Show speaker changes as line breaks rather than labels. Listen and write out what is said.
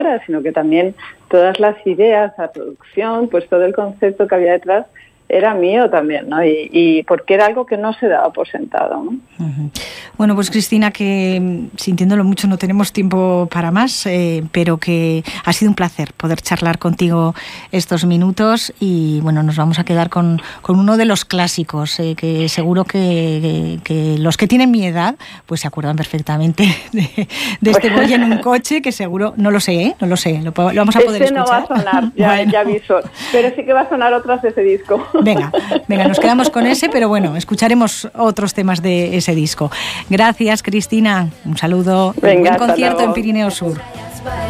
sino que también todas las ideas, la producción, pues todo el concepto que había detrás era mío también, ¿no? Y porque era algo que no se daba por sentado, ¿no?
Uh-huh. Bueno, pues Cristina, que sintiéndolo mucho no tenemos tiempo para más, pero que ha sido un placer poder charlar contigo estos minutos y bueno, nos vamos a quedar con uno de los clásicos, que seguro que los que tienen mi edad pues se acuerdan perfectamente de este Voy en un coche, que seguro, no lo sé, lo vamos a poder escuchar.
No va a sonar, ya aviso, pero sí que va a sonar otras de ese disco.
Venga, nos quedamos con ese, pero bueno, escucharemos otros temas de ese disco. Gracias, Cristina. Un saludo.
Venga,
buen concierto
luego.
En Pirineo Sur.